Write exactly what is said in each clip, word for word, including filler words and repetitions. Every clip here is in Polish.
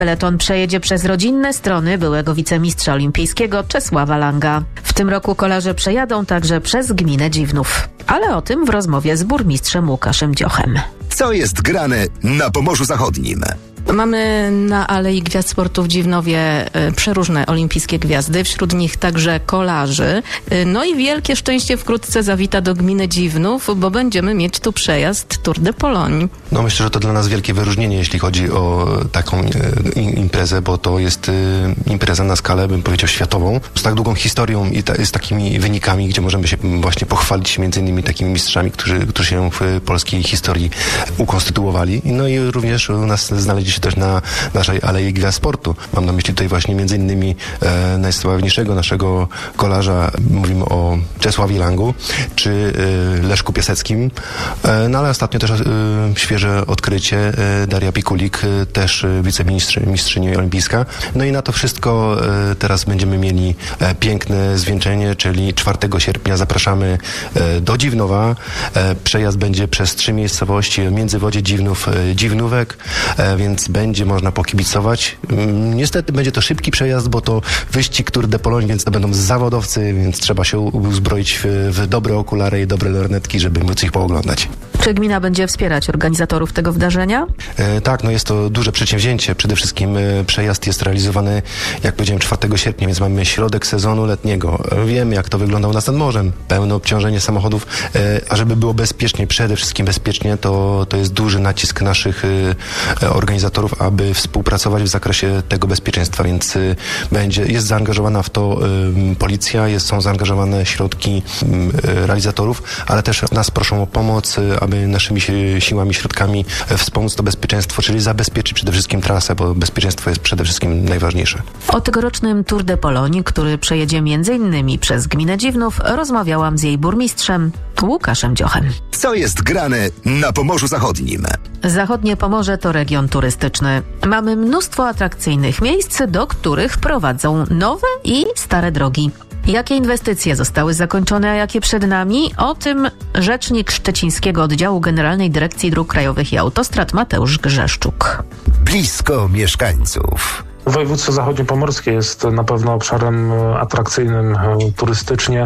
Peleton przejedzie przez rodzinne strony byłego wicemistrza olimpijskiego Czesława Langa. W tym roku kolarze przejadą także przez gminę Dziwnów. Ale o tym w rozmowie z burmistrzem Łukaszem Dziochem. Co jest grane na Pomorzu Zachodnim? Mamy na Alei Gwiazd Sportu w Dziwnowie y, przeróżne olimpijskie gwiazdy, wśród nich także kolarzy. Y, no i wielkie szczęście wkrótce zawita do gminy Dziwnów, bo będziemy mieć tu przejazd Tour de Pologne. No myślę, że to dla nas wielkie wyróżnienie, jeśli chodzi o taką e, imprezę, bo to jest e, impreza na skalę, bym powiedział, światową, z tak długą historią i ta, z takimi wynikami, gdzie możemy się właśnie pochwalić między innymi takimi mistrzami, którzy, którzy się w polskiej historii ukonstytuowali. No i również u nas znaleźli się też na naszej Alei Gwiazd Sportu. Mam na myśli tutaj właśnie między innymi e, najsławniejszego naszego kolarza, mówimy o Czesławie Langu, czy e, Leszku Piaseckim, e, no ale ostatnio też e, świeże odkrycie e, Daria Pikulik, e, też e, wicemistrzyni olimpijska. No i na to wszystko e, teraz będziemy mieli e, piękne zwieńczenie, czyli czwartego sierpnia zapraszamy e, do Dziwnowa. E, przejazd będzie przez trzy miejscowości, Międzywodzie, Dziwnów, e, Dziwnówek, e, więc będzie można pokibicować. Niestety będzie to szybki przejazd, bo to wyścig Tour de Pologne, więc to będą zawodowcy, więc trzeba się uzbroić w, w dobre okulary i dobre lornetki, żeby móc ich pooglądać. Czy gmina będzie wspierać organizatorów tego wydarzenia? E, tak, no jest to duże przedsięwzięcie. Przede wszystkim e, przejazd jest realizowany, jak powiedziałem, czwartego sierpnia, więc mamy środek sezonu letniego. E, wiemy, jak to wygląda u nas nad morzem. Pełne obciążenie samochodów, e, a żeby było bezpiecznie, przede wszystkim bezpiecznie, to, to jest duży nacisk naszych e, organizatorów, aby współpracować w zakresie tego bezpieczeństwa, więc y, będzie, jest zaangażowana w to y, policja, jest, są zaangażowane środki y, realizatorów, ale też nas proszą o pomoc, y, aby naszymi si- siłami, środkami y, wspomóc to bezpieczeństwo, czyli zabezpieczyć przede wszystkim trasę, bo bezpieczeństwo jest przede wszystkim najważniejsze. O tegorocznym Tour de Pologne, który przejedzie między innymi przez gminę Dziwnów, rozmawiałam z jej burmistrzem Łukaszem Dziochem. Co jest grane na Pomorzu Zachodnim? Zachodnie Pomorze to region turystyczny. Mamy mnóstwo atrakcyjnych miejsc, do których prowadzą nowe i stare drogi. Jakie inwestycje zostały zakończone, a jakie przed nami? O tym rzecznik Szczecińskiego Oddziału Generalnej Dyrekcji Dróg Krajowych i Autostrad Mateusz Grzeszczuk. Blisko mieszkańców. Województwo zachodniopomorskie jest na pewno obszarem atrakcyjnym turystycznie.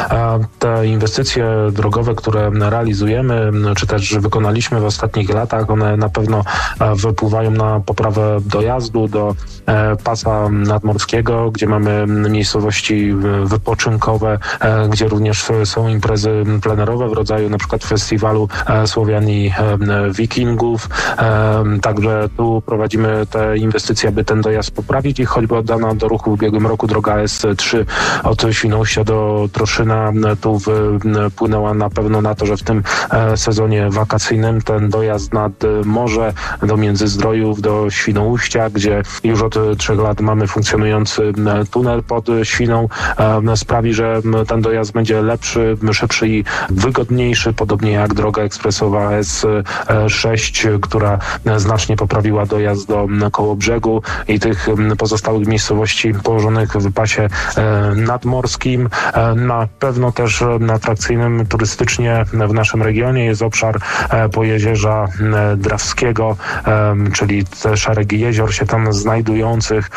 Te inwestycje drogowe, które realizujemy, czy też wykonaliśmy w ostatnich latach, one na pewno wypływają na poprawę dojazdu do pasa nadmorskiego, gdzie mamy miejscowości wypoczynkowe, gdzie również są imprezy plenerowe w rodzaju na przykład festiwalu Słowian Wikingów. Także tu prowadzimy te inwestycje, aby ten dojazd poprawić i choćby oddana do ruchu w ubiegłym roku droga S trzy od Świnoujścia do Troszyna tu wpłynęła na pewno na to, że w tym sezonie wakacyjnym ten dojazd nad morze do Międzyzdrojów, do Świnoujścia, gdzie już od trzech lat mamy funkcjonujący tunel pod Świną, sprawi, że ten dojazd będzie lepszy, szybszy i wygodniejszy, podobnie jak droga ekspresowa S sześć, która znacznie poprawiła dojazd do Kołobrzegu i tych pozostałych miejscowości położonych w pasie nadmorskim. Na pewno też atrakcyjnym turystycznie w naszym regionie jest obszar Pojezierza Drawskiego, czyli te szeregi jezior się tam znajdujących.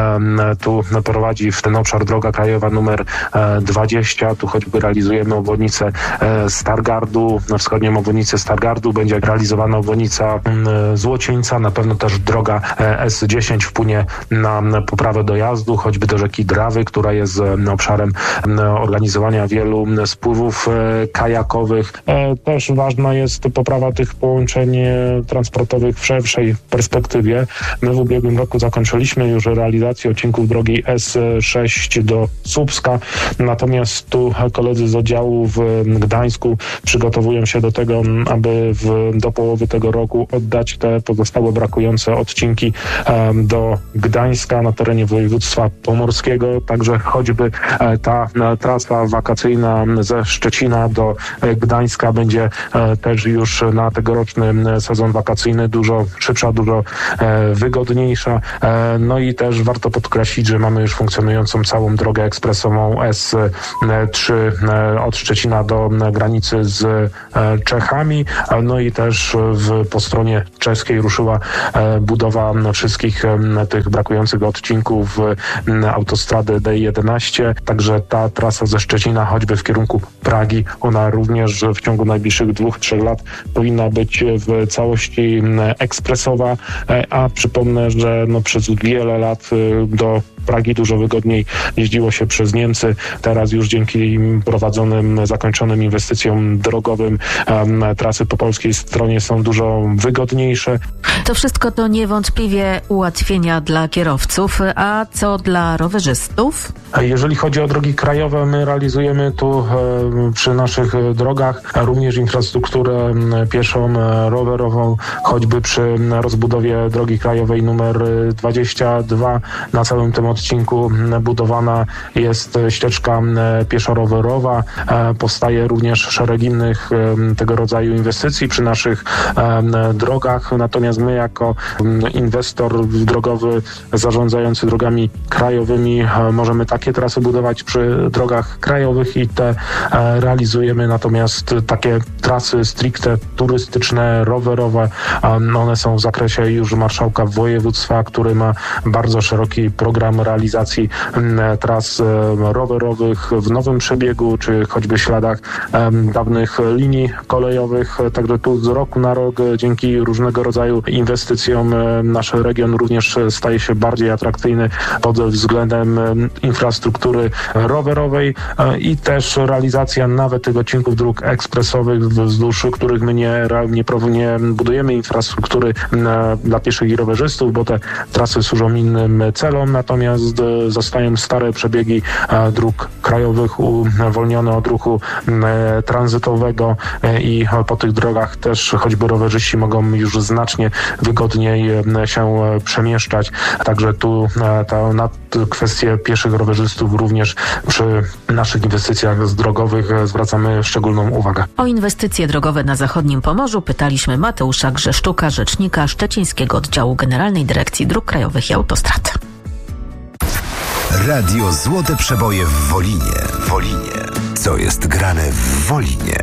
Tu prowadzi w ten obszar droga krajowa numer dwadzieścia. Tu choćby realizujemy obwodnicę Stargardu, na wschodnią obwodnicę Stargardu będzie realizowana obwodnica Złocieńca. Na pewno też droga S dziesięć wpłynie na poprawę dojazdu, choćby do rzeki Drawy, która jest obszarem organizowania wielu spływów kajakowych. Też ważna jest poprawa tych połączeń transportowych w szerszej perspektywie. My w ubiegłym roku zakończyliśmy już realizację odcinków drogi S sześć do Słupska, natomiast tu koledzy z oddziału w Gdańsku przygotowują się do tego, aby w, do połowy tego roku oddać te pozostałe brakujące odcinki do Gdańska, na terenie województwa pomorskiego, także choćby ta trasa wakacyjna ze Szczecina do Gdańska będzie też już na tegoroczny sezon wakacyjny dużo szybsza, dużo wygodniejsza. No i też warto podkreślić, że mamy już funkcjonującą całą drogę ekspresową S trzy od Szczecina do granicy z Czechami. No i też w, po stronie czeskiej ruszyła budowa wszystkich tych brakujących odcinków autostrady D jedenaście. Także ta trasa ze Szczecina, choćby w kierunku Pragi, ona również w ciągu najbliższych dwóch, trzech lat powinna być w całości ekspresowa, a przypomnę, że no przez wiele lat do Pragi dużo wygodniej jeździło się przez Niemcy. Teraz już dzięki prowadzonym, zakończonym inwestycjom drogowym um, trasy po polskiej stronie są dużo wygodniejsze. To wszystko to niewątpliwie ułatwienia dla kierowców, a co dla rowerzystów? Jeżeli chodzi o drogi krajowe, my realizujemy tu e, przy naszych drogach również infrastrukturę pieszą, rowerową, choćby przy rozbudowie drogi krajowej numer dwadzieścia dwa. Na całym tym odcinku budowana jest ścieżka pieszo-rowerowa. E, powstaje również szereg innych e, tego rodzaju inwestycji przy naszych e, drogach. Natomiast my jako inwestor drogowy zarządzający drogami krajowymi e, możemy takie trasy budować przy drogach krajowych i te e, realizujemy, natomiast takie trasy stricte turystyczne, rowerowe, e, one są w zakresie już marszałka województwa, który ma bardzo szeroki program realizacji m, tras e, rowerowych w nowym przebiegu, czy choćby śladach e, dawnych linii kolejowych. Także tu z roku na rok e, dzięki różnego rodzaju inwestycjom e, nasz region również staje się bardziej atrakcyjny pod względem e, infrastruktury rowerowej e, i też realizacja nawet tych odcinków dróg ekspresowych, wzdłuż których my nie, nie, nie budujemy infrastruktury e, dla pieszych i rowerzystów, bo te trasy służą innym celom, natomiast e, zostają stare przebiegi e, dróg krajowych uwolnione od ruchu e, tranzytowego e, i po tych drogach też choćby rowerzyści mogą już znacznie wygodniej e, się e, przemieszczać. Także tu e, ta, na kwestię pieszych rowerzystów również przy naszych inwestycjach drogowych e, zwracamy szczególną uwagę. O inwestycje drogowe na zachodnim Pomorzu pytaliśmy Mateusza Grzeszczuka, rzecznika Szczecińskiego Oddziału Generalnej Dyrekcji Dróg Krajowych i Autostrad. Radio Złote Przeboje w Wolinie. Wolinie. Co jest grane w Wolinie?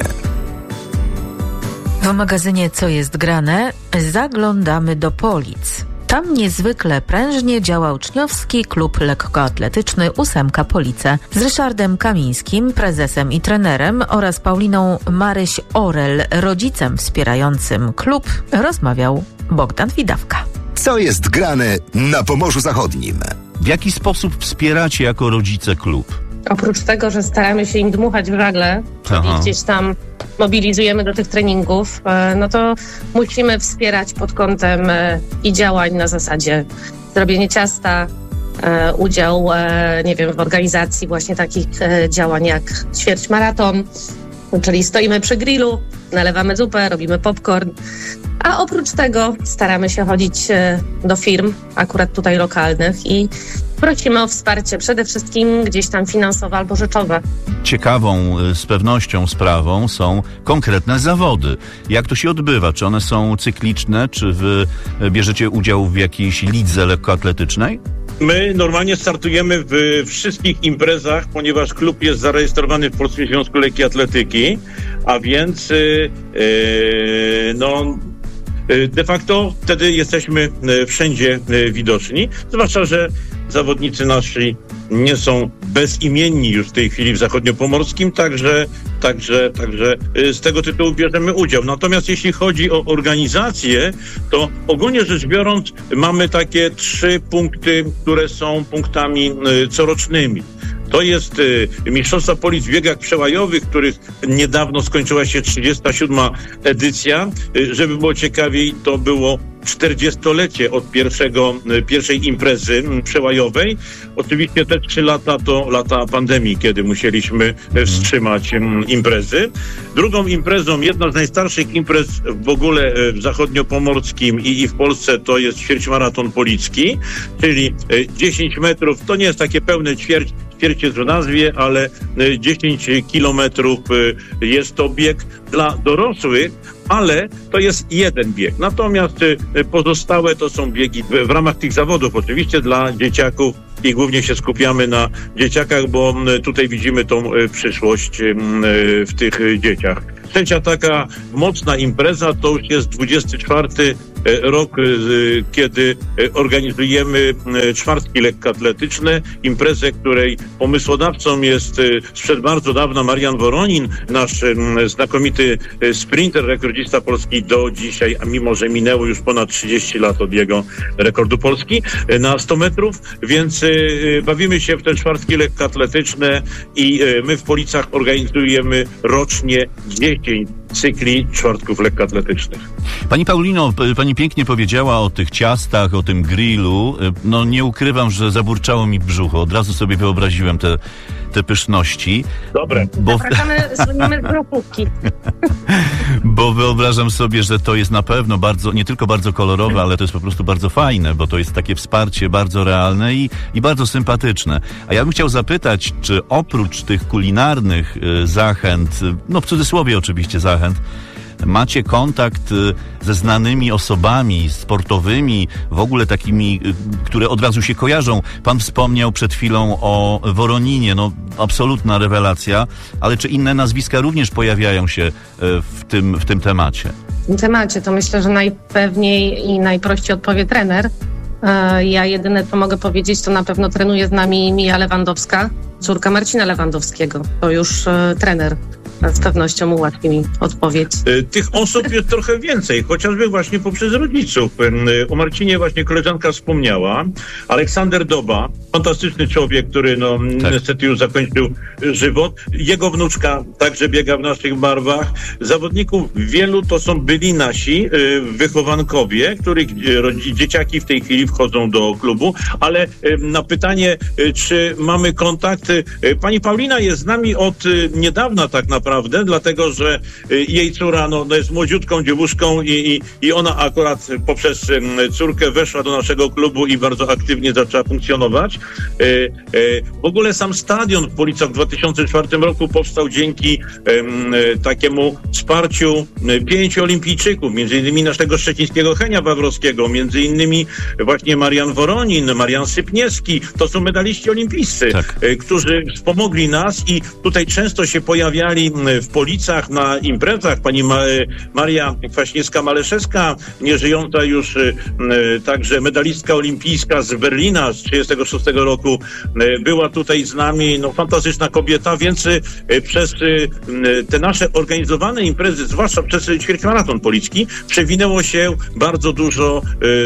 W magazynie Co jest grane zaglądamy do Polic. Tam niezwykle prężnie działa uczniowski klub lekkoatletyczny Ósemka Police. Z Ryszardem Kamińskim, prezesem i trenerem, oraz Pauliną Maryś-Orel, rodzicem wspierającym klub, rozmawiał Bogdan Widawka. Co jest grane na Pomorzu Zachodnim? W jaki sposób wspieracie jako rodzice klub? Oprócz tego, że staramy się im dmuchać w żagle, czyli Aha. gdzieś tam mobilizujemy do tych treningów, no to musimy wspierać pod kątem i działań na zasadzie zrobienie ciasta, udział, nie wiem, w organizacji właśnie takich działań jak ćwierćmaraton, czyli stoimy przy grillu, nalewamy zupę, robimy popcorn, a oprócz tego staramy się chodzić do firm, akurat tutaj lokalnych, i prosimy o wsparcie przede wszystkim gdzieś tam finansowe albo rzeczowe. Ciekawą z pewnością sprawą są konkretne zawody. Jak to się odbywa? Czy one są cykliczne? Czy wy bierzecie udział w jakiejś lidze lekkoatletycznej? My normalnie startujemy w wszystkich imprezach, ponieważ klub jest zarejestrowany w Polskim Związku Lekkiej Atletyki, a więc yy, yy, no... de facto wtedy jesteśmy wszędzie widoczni, zwłaszcza że zawodnicy nasi nie są bezimienni już w tej chwili w zachodniopomorskim, także, także, także z tego tytułu bierzemy udział. Natomiast jeśli chodzi o organizację, to ogólnie rzecz biorąc mamy takie trzy punkty, które są punktami corocznymi. To jest y, Mistrzostwa Polic w biegach przełajowych, których niedawno skończyła się trzydziesta siódma edycja. Y, żeby było ciekawiej, to było czterdziestolecie od pierwszego, pierwszej imprezy przełajowej. Oczywiście te trzy lata to lata pandemii, kiedy musieliśmy wstrzymać imprezy. Drugą imprezą, jedna z najstarszych imprez w ogóle w zachodniopomorskim i, i w Polsce, to jest ćwierćmaraton policki, czyli dziesięć metrów, to nie jest takie pełne ćwierć, ćwierć jest w nazwie, ale dziesięć kilometrów jest to bieg dla dorosłych, ale to jest jeden bieg. Natomiast pozostałe to są biegi w ramach tych zawodów, oczywiście dla dzieciaków, i głównie się skupiamy na dzieciakach, bo tutaj widzimy tą przyszłość w tych dzieciach. Trzecia taka mocna impreza to już jest dwudziesty czwarty rok, kiedy organizujemy czwartki lekkoatletyczne, imprezę, której pomysłodawcą jest sprzed bardzo dawna Marian Woronin, nasz znakomity sprinter, rekordzista Polski do dzisiaj, a mimo że minęło już ponad trzydzieści lat od jego rekordu Polski na sto metrów, więc bawimy się w te czwartki lekkoatletyczne i my w Policach organizujemy rocznie dziesięć cykli czwartków lekkoatletycznych. Pani Paulino, pani pięknie powiedziała o tych ciastach, o tym grillu. No nie ukrywam, że zaburczało mi brzucho. Od razu sobie wyobraziłem te, te pyszności. Dobre. Bo... Zapraszamy, dzwonimy z grupówki. Bo wyobrażam sobie, że to jest na pewno bardzo, nie tylko bardzo kolorowe, ale to jest po prostu bardzo fajne, bo to jest takie wsparcie bardzo realne i, i bardzo sympatyczne. A ja bym chciał zapytać, czy oprócz tych kulinarnych y, zachęt, y, no w cudzysłowie oczywiście zachęt, macie kontakt ze znanymi osobami sportowymi, w ogóle takimi, które od razu się kojarzą? Pan wspomniał przed chwilą o Woroninie, no absolutna rewelacja, ale czy inne nazwiska również pojawiają się w tym, w tym temacie? W tym temacie to myślę, że najpewniej i najprościej odpowie trener. Ja jedyne, co mogę powiedzieć, to na pewno trenuje z nami Mija Lewandowska, córka Marcina Lewandowskiego. To już trener z pewnością ułatwi mi odpowiedź. Tych osób jest trochę więcej, chociażby właśnie poprzez rodziców. O Marcinie właśnie koleżanka wspomniała. Aleksander Doba, fantastyczny człowiek, który no tak. niestety już zakończył żywot. Jego wnuczka także biega w naszych barwach. Zawodników wielu to są byli nasi wychowankowie, których dzieciaki w tej chwili wchodzą do klubu, ale na pytanie, czy mamy kontakt, pani Paulina jest z nami od niedawna tak naprawdę. Prawdę, dlatego, że jej córa no, no jest młodziutką dziewuszką i, i, i ona akurat poprzez córkę weszła do naszego klubu i bardzo aktywnie zaczęła funkcjonować. E, e, w ogóle sam stadion w Policach w dwa tysiące czwartym roku powstał dzięki e, takiemu wsparciu pięciu olimpijczyków, między innymi naszego szczecińskiego Henia Wawrowskiego, między innymi właśnie Marian Woronin, Marian Sypniewski, to są medaliści olimpijscy, tak. e, którzy wspomogli nas i tutaj często się pojawiali w Policach na imprezach. Pani Ma- Maria Kwaśniewska-Maleszewska, nieżyjąca już e, także medalistka olimpijska z Berlina z trzydziestego szóstego roku, e, była tutaj z nami, no fantastyczna kobieta, więc e, przez e, te nasze organizowane imprezy, zwłaszcza przez ćwierćmaraton policki, przewinęło się bardzo dużo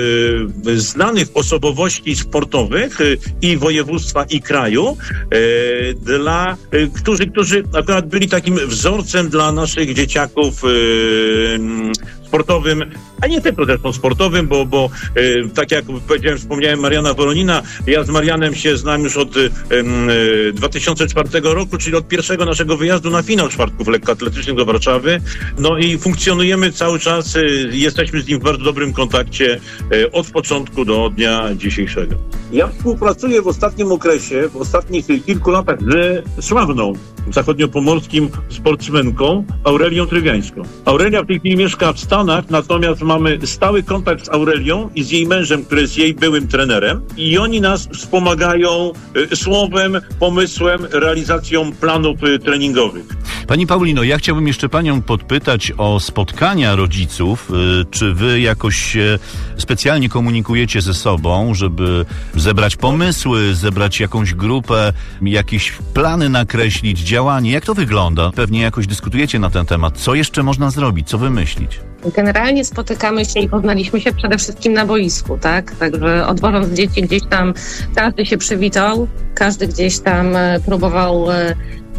e, znanych osobowości sportowych e, i województwa, i kraju, e, dla e, którzy, którzy akurat byli takim wzorcem dla naszych dzieciaków yy, sportowym, a nie tylko zresztą sportowym, bo, bo yy, tak jak powiedziałem, wspomniałem Mariana Woronina, ja z Marianem się znam już od yy, dwa tysiące czwartego roku, czyli od pierwszego naszego wyjazdu na finał czwartków lekkoatletycznych do Warszawy. No i funkcjonujemy cały czas, yy, jesteśmy z nim w bardzo dobrym kontakcie yy, od początku do dnia dzisiejszego. Ja współpracuję w ostatnim okresie, w ostatnich kilku latach ze sławną zachodniopomorskim sportsmenką Aurelią Trywiańską. Aurelia w tej chwili mieszka w Stanach, natomiast mamy stały kontakt z Aurelią i z jej mężem, który jest jej byłym trenerem, i oni nas wspomagają y, słowem, pomysłem, realizacją planów y, treningowych. Pani Paulino, ja chciałbym jeszcze panią podpytać o spotkania rodziców. Y, czy wy jakoś się specjalnie komunikujecie ze sobą, żeby zebrać pomysły, zebrać jakąś grupę, jakieś plany nakreślić, działanie? Jak to wygląda? Pewnie jakoś dyskutujecie na ten temat. Co jeszcze można zrobić? Co wymyślić? Generalnie spotykamy się i poznaliśmy się przede wszystkim na boisku, tak? Także odwożąc dzieci gdzieś tam, każdy się przywitał, każdy gdzieś tam próbował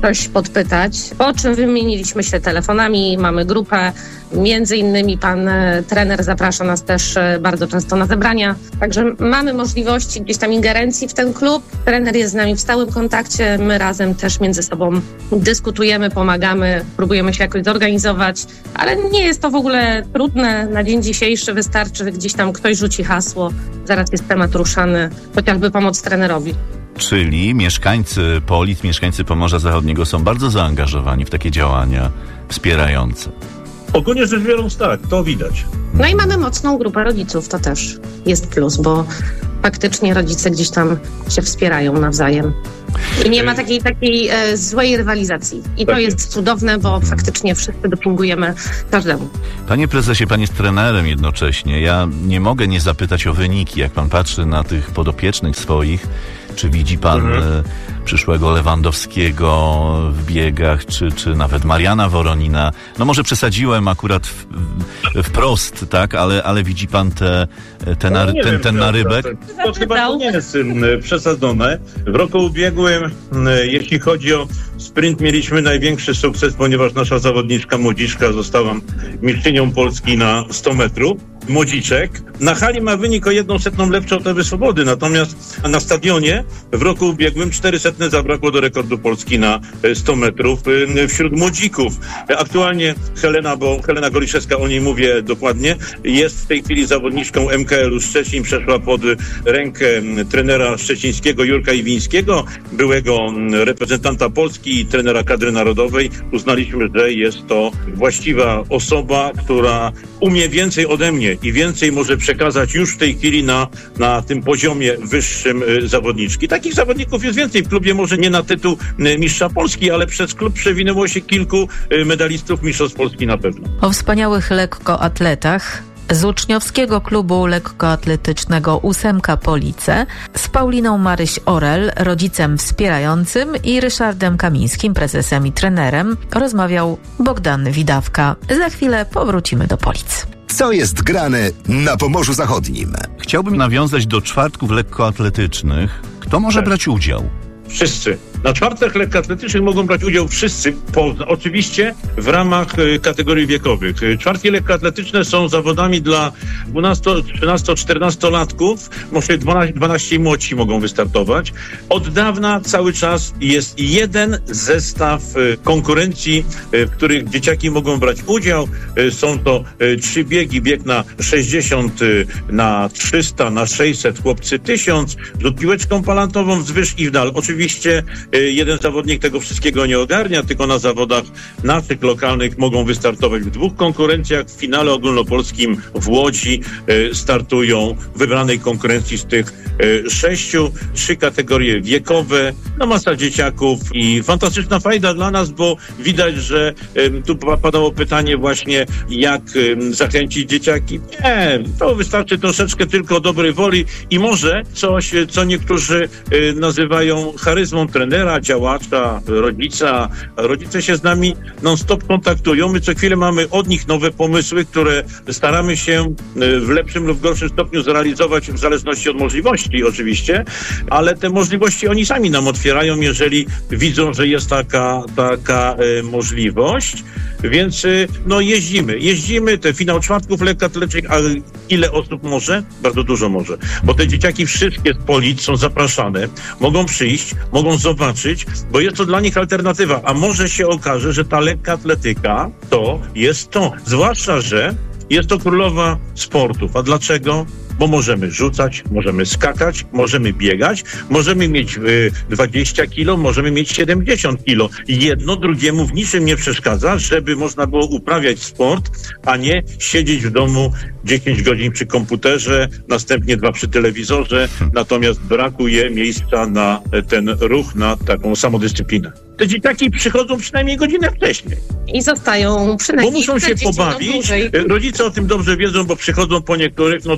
coś podpytać, po czym wymieniliśmy się telefonami, mamy grupę, między innymi pan e, trener zaprasza nas też e, bardzo często na zebrania, także mamy możliwości gdzieś tam ingerencji w ten klub, trener jest z nami w stałym kontakcie, my razem też między sobą dyskutujemy, pomagamy, próbujemy się jakoś zorganizować, ale nie jest to w ogóle trudne, na dzień dzisiejszy wystarczy, że gdzieś tam ktoś rzuci hasło, zaraz jest temat ruszany, chociażby pomoc trenerowi. Czyli mieszkańcy Polic, mieszkańcy Pomorza Zachodniego są bardzo zaangażowani w takie działania wspierające. Ogólnie rzecz biorąc tak, to widać. No i mamy mocną grupę rodziców, to też jest plus, bo faktycznie rodzice gdzieś tam się wspierają nawzajem. I nie ma takiej takiej e, złej rywalizacji. I to tak jest cudowne, bo faktycznie wszyscy dopingujemy każdemu. Panie prezesie, pan jest trenerem jednocześnie. Ja nie mogę nie zapytać o wyniki. Jak pan patrzy na tych podopiecznych swoich, czy widzi pan mhm. e, przyszłego Lewandowskiego w biegach, czy, czy nawet Mariana Woronina? No może przesadziłem akurat w, w, wprost, tak? Ale, ale widzi pan te, te no, na, ten, wiem, ten narybek? To, to, to chyba to nie jest um, przesadzone. W roku ubiegłym, um, jeśli chodzi o sprint, mieliśmy największy sukces, ponieważ nasza zawodniczka Młodziczka została mistrzynią Polski na sto metrów. Młodziczek. Na hali ma wynik o jedną setną lepszy od Ewy Swobody, natomiast na stadionie w roku ubiegłym czterysetne zabrakło do rekordu Polski na sto metrów wśród młodzików. Aktualnie Helena, bo Helena Goliszewska, o niej mówię dokładnie, jest w tej chwili zawodniczką M K L-u Szczecin, przeszła pod rękę trenera szczecińskiego Jurka Iwińskiego, byłego reprezentanta Polski i trenera kadry narodowej. Uznaliśmy, że jest to właściwa osoba, która umie więcej ode mnie i więcej może przekazać już w tej chwili na, na tym poziomie wyższym y, zawodniczki. Takich zawodników jest więcej w klubie, może nie na tytuł y, mistrza Polski, ale przez klub przewinęło się kilku y, medalistów mistrzostw Polski na pewno. O wspaniałych lekkoatletach z uczniowskiego klubu lekkoatletycznego Ósemka Police z Pauliną Maryś-Orel, rodzicem wspierającym, i Ryszardem Kamińskim, prezesem i trenerem, rozmawiał Bogdan Widawka. Za chwilę powrócimy do Polic. Co jest grane na Pomorzu Zachodnim? Chciałbym nawiązać do czwartków lekkoatletycznych. Kto może tak. brać udział? Wszyscy. Na czwartach lekkoatletycznych mogą brać udział wszyscy, po, oczywiście w ramach y, kategorii wiekowych. Czwartki lekkoatletyczne są zawodami dla dwunasto, trzynasto, czternastolatków, może dwanaście, dwanaście i młodsi mogą wystartować. Od dawna cały czas jest jeden zestaw y, konkurencji, y, w których dzieciaki mogą brać udział. Y, są to y, trzy biegi, bieg na sześćdziesiąt, y, na trzysta, na sześćset, chłopcy tysiąc, rzut piłeczką palantową wzwyż i w dal. Oczywiście jeden zawodnik tego wszystkiego nie ogarnia, tylko na zawodach naszych lokalnych mogą wystartować w dwóch konkurencjach. W finale ogólnopolskim w Łodzi startują w wybranej konkurencji z tych sześciu, trzy kategorie wiekowe, no masa dzieciaków i fantastyczna fajda dla nas, bo widać, że tu padało pytanie właśnie, jak zachęcić dzieciaki. Nie, to wystarczy troszeczkę tylko dobrej woli i może coś, co niektórzy nazywają charyzmą trenera, działacza, rodzica. Rodzice się z nami non-stop kontaktują. My co chwilę mamy od nich nowe pomysły, które staramy się w lepszym lub gorszym stopniu zrealizować w zależności od możliwości oczywiście, ale te możliwości oni sami nam otwierają, jeżeli widzą, że jest taka, taka e, możliwość. Więc e, no jeździmy. Jeździmy, te finał czwartków lekkoatletycznych, ale ile osób może? Bardzo dużo może. Bo te dzieciaki wszystkie z Polic są zapraszane, mogą przyjść, mogą zobaczyć, bo jest to dla nich alternatywa. A może się okaże, że ta lekka atletyka to jest to. Zwłaszcza, że jest to królowa sportów. A dlaczego? Bo możemy rzucać, możemy skakać, możemy biegać, możemy mieć y, dwadzieścia kilo, możemy mieć siedemdziesiąt kilo. Jedno drugiemu w niczym nie przeszkadza, żeby można było uprawiać sport, a nie siedzieć w domu dziesięć godzin przy komputerze, następnie dwa przy telewizorze, natomiast brakuje miejsca na ten ruch, na taką samodyscyplinę. Te dzieciaki przychodzą przynajmniej godzinę wcześniej. I zostają przynajmniej Bo muszą się pobawić. Rodzice o tym dobrze wiedzą, bo przychodzą po niektórych, no to muszą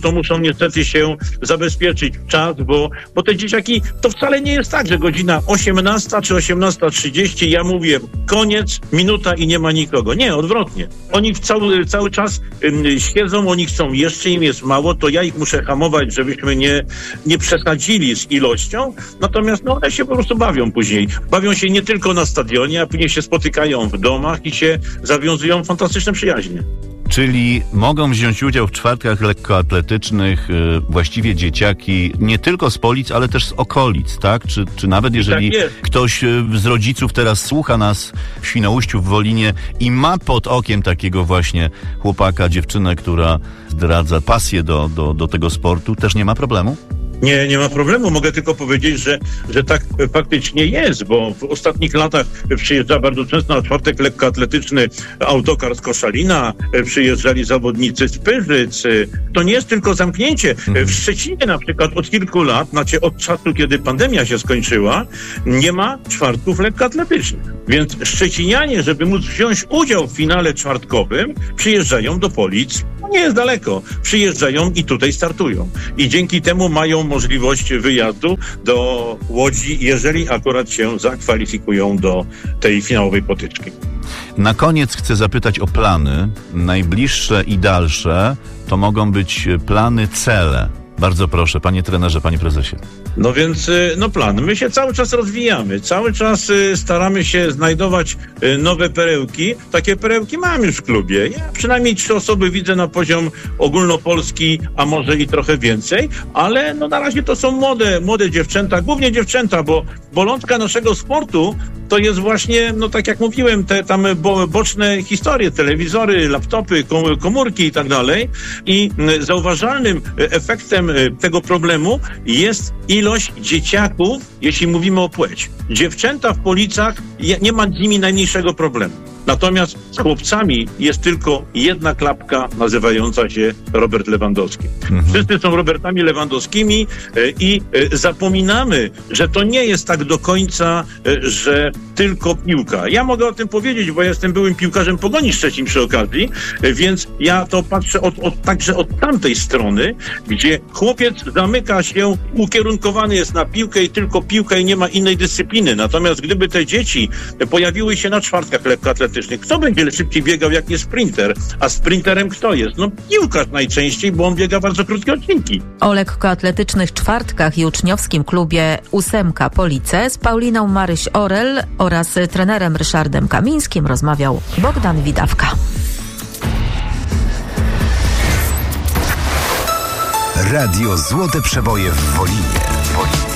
niestety się zabezpieczyć w czas, bo, bo te dzieciaki, to wcale nie jest tak, że godzina osiemnasta czy osiemnasta trzydzieści, ja mówię koniec, minuta i nie ma nikogo. Nie, odwrotnie. Oni cały, cały czas y, siedzą, oni chcą, jeszcze im jest mało, to ja ich muszę hamować, żebyśmy nie, nie przesadzili z ilością, natomiast no, one się po prostu bawią później. Bawią się nie tylko na stadionie, a później się spotykają w domach i się zawiązują fantastyczne przyjaźnie. Czyli mogą wziąć udział w czwartkach lekkoatletycznych y, właściwie dzieciaki nie tylko z Polic, ale też z okolic, tak? Czy, czy nawet jeżeli tak ktoś y, z rodziców teraz słucha nas w Świnoujściu, w Wolinie i ma pod okiem takiego właśnie chłopaka, dziewczynę, która zdradza pasję do, do, do tego sportu, też nie ma problemu? Nie, nie ma problemu. Mogę tylko powiedzieć, że, że tak faktycznie jest, bo w ostatnich latach przyjeżdża bardzo często na czwartek lekkoatletyczny autokar z Koszalina, przyjeżdżali zawodnicy z Pyrzyc. To nie jest tylko zamknięcie. W Szczecinie na przykład od kilku lat, znaczy od czasu, kiedy pandemia się skończyła, nie ma czwartków lekkoatletycznych. Więc szczecinianie, żeby móc wziąć udział w finale czwartkowym, przyjeżdżają do Polic. Nie jest daleko. Przyjeżdżają i tutaj startują. I dzięki temu mają możliwość wyjazdu do Łodzi, jeżeli akurat się zakwalifikują do tej finałowej potyczki. Na koniec chcę zapytać o plany. Najbliższe i dalsze to mogą być plany, cele. Bardzo proszę, panie trenerze, panie prezesie. No więc, no plan. My się cały czas rozwijamy. Cały czas staramy się znajdować nowe perełki. Takie perełki mam już w klubie. Ja przynajmniej trzy osoby widzę na poziom ogólnopolski, a może i trochę więcej, ale no na razie to są młode, młode dziewczęta, głównie dziewczęta, bo bolączka naszego sportu to jest właśnie, no tak jak mówiłem, te tam bo, boczne historie, telewizory, laptopy, komórki i tak dalej. I zauważalnym efektem tego problemu jest ilość dzieciaków, jeśli mówimy o płeć. Dziewczęta w Policach, nie ma z nimi najmniejszego problemu. Natomiast z chłopcami jest tylko jedna klapka nazywająca się Robert Lewandowski. Mhm. Wszyscy są Robertami Lewandowskimi i zapominamy, że to nie jest tak do końca, że tylko piłka. Ja mogę o tym powiedzieć, bo ja jestem byłym piłkarzem Pogoni Szczecin przy okazji, więc ja to patrzę od, od, także od tamtej strony, gdzie chłopiec zamyka się, ukierunkowany jest na piłkę i tylko piłka i nie ma innej dyscypliny. Natomiast gdyby te dzieci pojawiły się na czwartkach lekkoatletycznych, kto będzie szybciej biegał, jak nie sprinter? A sprinterem kto jest? No piłkarz najczęściej, bo on biega bardzo krótkie odcinki. O lekkoatletycznych czwartkach i uczniowskim klubie Ósemka Police z Pauliną Maryś-Orel oraz trenerem Ryszardem Kamińskim rozmawiał Bogdan Widawka. Radio Złote Przeboje w Wolinie.